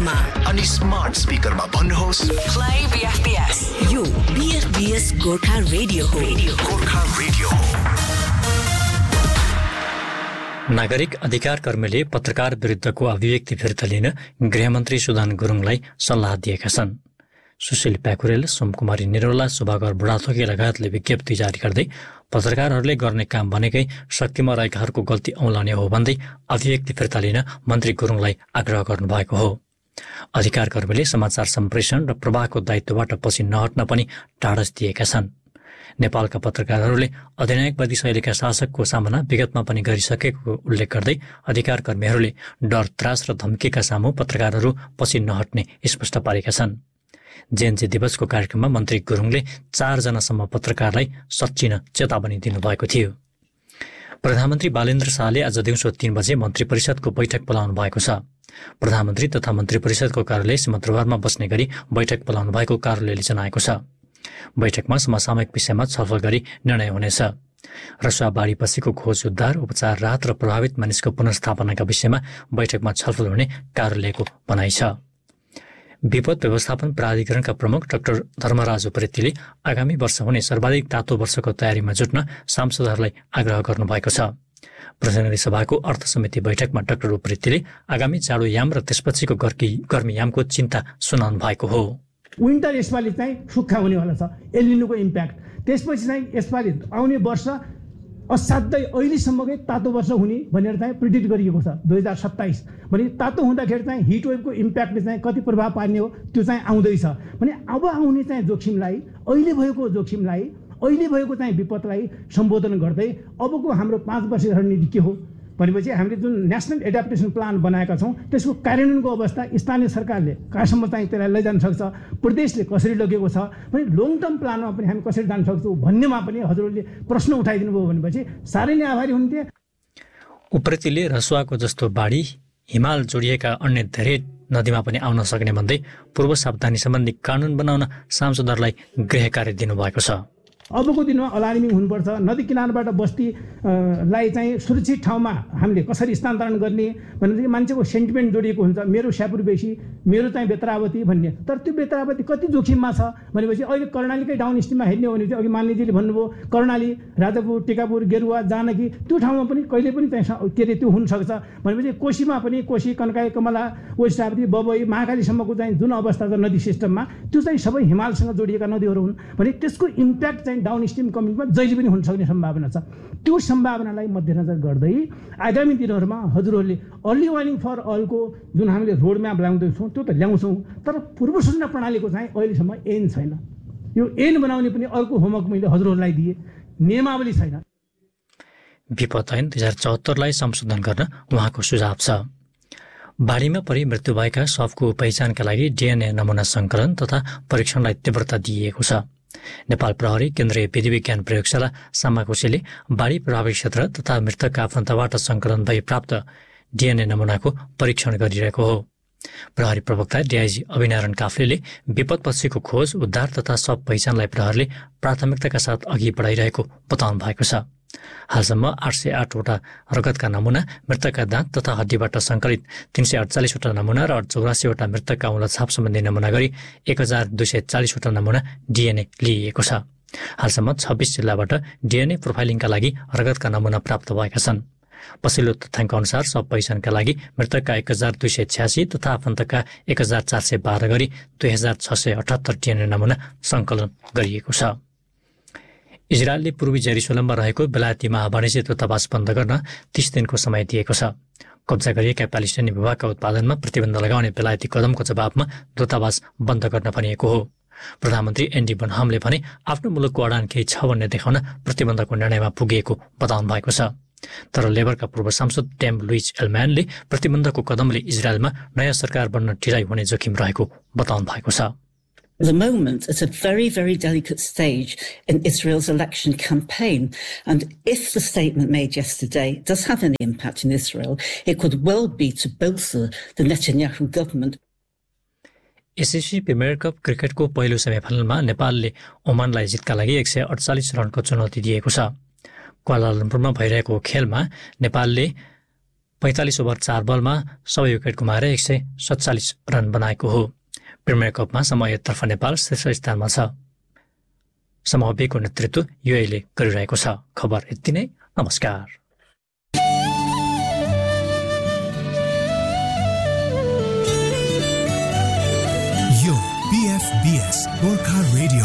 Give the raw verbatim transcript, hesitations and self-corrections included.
फोनमा अनि स्मार्ट स्पिकरमा भन्नुहोस् प्ले बीएफबीएस। यो बीएफबीएस गोर्खा रेडियो हो। गोर्खा रेडियो हो। नागरिक अधिकार कर्मीले पत्रकार विरुद्धको अभिव्यक्ति फिर्ता लिन गृहमन्त्री सुदान गुरुङलाई सल्लाह दिएका छन्। सुशील प्याकुरेल, सोमकुमारी निरौला, सुभाकर बुढाथोकी लगायतले विज्ञप्ति जारी गर्दै पत्रकारहरूले गर्ने काम भनेकै शक्तिमा रहेकाहरूको गल्ती औलाउने हो भन्दै अभिव्यक्ति फिर्ता लिन मन्त्री गुरुङलाई आग्रह गर्नुभएको हो। अधिकार कर्मीले समाचार सम्प्रेषण र प्रवाहको दायित्वबाट पछि नहट्न पनि टाढस दिएका छन्। नेपालका पत्रकारहरूले अधिनायकवादी शैलीका शासकको सामना विगतमा पनि गरिसकेको उल्लेख गर्दै अधिकार कर्मीहरूले डर, त्रास र धम्कीका सामु पत्रकारहरू पछि नहट्ने स्पष्ट पारेका छन्। जेएनजी दिवसको कार्यक्रममा मन्त्री गुरुङले चारजनासम्म पत्रकारलाई सच्चिन चेतावनी दिनुभएको थियो। प्रधानमन्त्री बालेन्द्र शाहले आज दिउँसो तीन बजे मन्त्री परिषदको बैठक बोलाउनु भएको छ। प्रधानमन्त्री तथा मन्त्री परिषदको कार्यालय सिंहदरबारमा बस्ने गरी बैठक बोलाउनु भएको कार्यालयले जनाएको छ। बैठकमा समसामयिक विषयमा छलफल गरी निर्णय हुनेछ। रसुवा बाढीपछिको खोज, उद्धार, उपचार, राहत र प्रभावित मानिसको पुनर्स्थापनाका विषयमा बैठकमा छलफल हुने कार्यालयको भनाइ छ। विपद व्यवस्थापन प्राधिकरणका प्रमुख डाक्टर धर्मराज उप्रेतीले आगामी वर्ष हुने सर्वाधिक तातो वर्षको तयारीमा जुट्न सांसदहरूलाई आग्रह गर्नुभएको छ। प्रतिनिधि सभाको अर्थ समिति बैठकमा डाक्टर उप्रेतीले आगामी जाडो याम र त्यसपछिको गर्मी यामको चिन्ता सुनाउनु भएको हो। विन्टर यसपालि चाहिँ सुक्खा हुनेवाला छ, एलिनोको इम्प्याक्ट। त्यसपछि चाहिँ यसपालि आउने वर्ष असाध्यै अहिलेसम्मकै तातो वर्ष हुने भनेर चाहिँ प्रिडिक्ट गरिएको छ दुई हजार सत्ताइस। भने तातो हुँदाखेरि चाहिँ हिट वेभको इम्प्याक्टले चाहिँ कति प्रभाव पार्ने हो त्यो चाहिँ आउँदैछ। भने अब आउने चाहिँ जोखिमलाई, अहिले भएको जोखिमलाई, अहिले भएको चाहिँ विपदलाई सम्बोधन गर्दै अबको हाम्रो पाँच वर्ष रणनीति के हो भनेपछि हामीले जुन नेसनल एडाप्टेसन प्लान बनाएका छौँ त्यसको कार्यान्वयनको अवस्था स्थानीय सरकारले कहाँसम्म चाहिँ त्यसलाई लैजान सक्छ, प्रदेशले कसरी लगेको छ, भने लङ टर्म प्लानमा पनि हामी कसरी जान सक्छौँ भन्नेमा पनि हजुरहरूले प्रश्न उठाइदिनु भयो भनेपछि साह्रै नै आभारी हुन्थे। उप्रेतीले रसुवाको जस्तो बाढी हिमाल जोडिएका अन्य धेरै नदीमा पनि आउन सक्ने भन्दै पूर्व सावधानी सम्बन्धी कानुन बनाउन सांसदहरूलाई गृह कार्य दिनुभएको छ। अबको दिनमा अलार्मिङ हुनुपर्छ। नदी किनारबाट बस्तीलाई चाहिँ सुरक्षित ठाउँमा हामीले कसरी स्थानान्तरण गर्ने भनेदेखि मान्छेको सेन्टिमेन्ट जोडिएको हुन्छ, मेरो स्यापुर बेसी, मेरो चाहिँ बेत्रावती भन्ने। तर त्यो बेत्रावती कति जोखिममा छ भनेपछि अहिले कर्णालीकै डाउन स्ट्रिममा हेर्ने हो भने चाहिँ अघि मान्यजीले भन्नुभयो कर्णाली, राजापुर, टिकापुर, गेरुवा, जानकी त्यो ठाउँमा पनि कहिले पनि चाहिँ के अरे त्यो हुनसक्छ। भनेपछि कोशीमा पनि कोशी, कन्काई, कमला, वेस्टावती, बबई, महाकालीसम्मको चाहिँ जुन अवस्था छ नदी सिस्टममा त्यो चाहिँ सबै हिमालसँग जोडिएका नदीहरू हुन्। भने त्यसको इम्प्याक्ट चाहिँ डाउन स्ट्रिम कम्युनिटीमा जहिले पनि हुन सक्ने सम्भावना छ। त्यो सम्भावनालाई मध्यनजर गर्दै आगामी दिनहरूमा हजुरहरूले अर्ली वार्निङ फर अलको जुन हामीले रोड म्याप ल्याउँदैछौँ त्यो त ल्याउँछौँ, तर पूर्व सूचना प्रणालीको चाहिँ अहिलेसम्म एन छैन। यो एन बनाउने पनि अर्को होमवर्क मैले हजुरहरूलाई दिएँ, नियमावली छैन। विपद ऐन दुई हजार चौहत्तरलाई संशोधन गर्न उहाँको सुझाव छ। बाढीमा परि मृत्यु भएका शवको पहिचानका लागि डिएनए नमुना सङ्कलन तथा परीक्षणलाई तीव्रता दिइएको छ। नेपाल प्रहरी केन्द्रीय विधि विज्ञान प्रयोगशाला सामाकोशीले बाढी प्रभावित क्षेत्र तथा मृतकका आफन्तबाट सङ्कलन भई प्राप्त डिएनए नमुनाको परीक्षण गरिरहेको हो। प्रहरी प्रवक्ता डिआइजी अभिनारायण काफ्लेले विपदपछिको खोज, उद्धार तथा शव पहिचानलाई प्रहरीले प्राथमिकताका साथ अघि बढाइरहेको बताउनु भएको छ। हालसम्म आठ सय आठवटा रगतका नमुना, मृतकका दाँत तथा हड्डीबाट सङ्कलित तीन सय अडचालिसवटा नमुना र चौरासीवटा मृतकका औँलाछाप सम्बन्धी नमुना गरी एक हजार दुई सय चालिसवटा नमुना डिएनए लिइएको छ। हालसम्म छब्बिस जिल्लाबाट डिएनए प्रोफाइलिङका लागि रगतका नमुना प्राप्त भएका छन्। पछिल्लो तथ्याङ्क अनुसार शव पहिचानका लागि मृतकका एक हजार दुई सय छ्यासी तथा आफन्तका एक हजार चार सय बाह्र गरी दुई हजार छ सय अठहत्तर डिएनए नमुना सङ्कलन गरिएको छ। इजरायलले पूर्वी जेरुसलेममा रहेको बेलायती महावाणिज्य दूतावास बन्द गर्न तीस दिनको समय दिएको छ। कब्जा गरिएका प्यालेस्टाइनी भूभागका उत्पादनमा प्रतिबन्ध लगाउने बेलायती कदमको जवाबमा दूतावास बन्द गर्न भनिएको हो। प्रधानमन्त्री एन्डी बनहामले भने आफ्नो मुलुकको अडान केही छ भन्ने देखाउन प्रतिबन्धको निर्णयमा पुगिएको बताउनु भएको छ। तर लेबरका पूर्व सांसद टेम लुइज एल्म्यानले प्रतिबन्धको कदमले इजरायलमा नयाँ सरकार बन्न ढिलाइ हुने जोखिम रहेको बताउनु भएको छ। The moment at a very, very delicate stage in Israel's election campaign. And if the statement made yesterday does have any impact in Israel, it could well be to bolster the Netanyahu government. SSC premier cup क्रिकेटको पहिलो सेमिफाइनलमा नेपालले ओमानलाई जितका लागि एक सय अडचालिस रनको चुनौती दिएको छ। क्वालालम्पुरमा भइरहेको खेलमा नेपालले पैँतालिस ओभर चार बलमा सबै विकेट गुमाएर एक सय सत्तालिस रन बनाएको हो। प्रिमियर कपमा समूह एतर्फ नेपाल शीर्ष स्थानमा छ। समूह बीको नेतृत्व युएईले गरिरहेको छ। खबर यति नै। नमस्कार। यो बीएफबीएस गोर्खा रेडियो